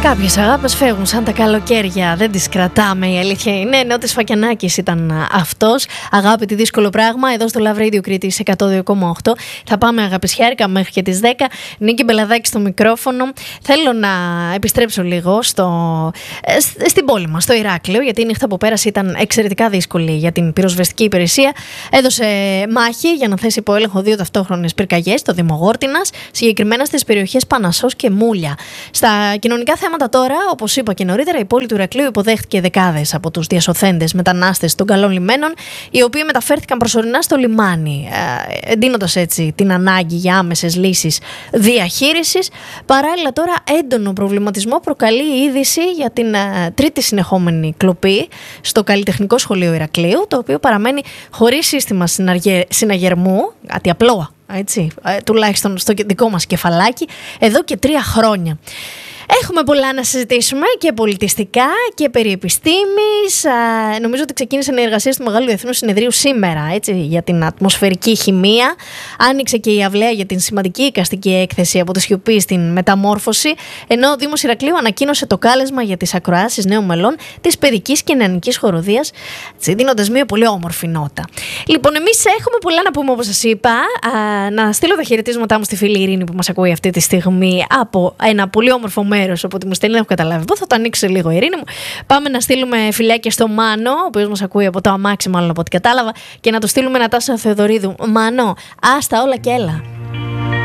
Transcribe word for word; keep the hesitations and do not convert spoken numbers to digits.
Κάποιες αγάπες φεύγουν σαν τα καλοκαίρια, δεν τις κρατάμε, η αλήθεια είναι. Ναι, ο της Φακιανάκης ήταν αυτός. Αγάπη, τι δύσκολο πράγμα. Εδώ στο Love Radio Κρήτης εκατό δύο κόμμα οκτώ. Θα πάμε αγαπησιάρικα μέχρι και τις δέκα. Νίκη Μπελαδάκη στο μικρόφωνο. Θέλω να επιστρέψω λίγο στο... στην πόλη μας, στο Ηράκλειο, γιατί η νύχτα που πέρασε ήταν εξαιρετικά δύσκολη για την πυροσβεστική υπηρεσία. Έδωσε μάχη για να θέσει υπό έλεγχο δύο ταυτόχρονες πυρκαγιές στο Δήμο Γόρτινας, συγκεκριμένα στις περιοχές Πανασσός και Μούλια. Στα κοινωνικά θέματα τώρα, όπως είπα και νωρίτερα, η πόλη του Ηρακλείου υποδέχτηκε δεκάδες από τους διασωθέντες μετανάστες των καλών λιμένων, οι οποίοι μεταφέρθηκαν προσωρινά στο λιμάνι, εντείνοντας έτσι την ανάγκη για άμεσες λύσεις διαχείρισης. Παράλληλα, τώρα έντονο προβληματισμό προκαλεί η είδηση για την τρίτη συνεχόμενη κλοπή στο Καλλιτεχνικό Σχολείο Ηρακλείου, το οποίο παραμένει χωρίς σύστημα συναγερμού, κάτι απλό, έτσι, τουλάχιστον στο δικό μας κεφαλάκι, εδώ και τρία χρόνια. Έχουμε πολλά να συζητήσουμε και πολιτιστικά και περί επιστήμης. Α, νομίζω ότι ξεκίνησαν οι εργασίες του Μεγάλου Διεθνούς Συνεδρίου σήμερα, έτσι, για την ατμοσφαιρική χημεία. Άνοιξε και η αυλαία για την σημαντική εικαστική έκθεση από τη σιωπή στην μεταμόρφωση, ενώ ο Δήμος Ηρακλείου ανακοίνωσε το κάλεσμα για τις ακροάσεις νέων μελών της παιδικής και νεανικής χοροδίας, δίνοντας μια πολύ όμορφη νότα. Λοιπόν, εμείς έχουμε πολλά να πούμε, όπως σας είπα. Α, να στείλω τα χαιρετίσματά μου στη φίλη Ειρήνη που μας ακούει αυτή τη στιγμή από ένα πολύ όμορφο μέρος, οπότε μου στέλνει, δεν έχω καταλάβει. Πού θα το ανοίξει λίγο, Ειρήνη μου. Πάμε να στείλουμε φιλιά στο Μάνο, ο οποίος μας ακούει από το αμάξι, μάλλον από ό,τι κατάλαβα, και να το στείλουμε ένα Τάσο Θεοδωρίδου. Μάνο, άστα όλα και έλα.